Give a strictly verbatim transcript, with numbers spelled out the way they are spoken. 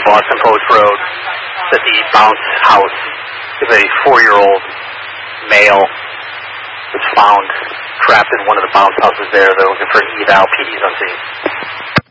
Boston Post Road that the bounce house is a four-year-old male was found trapped in one of the bounce houses there. They're looking for an eval. P D's on scene.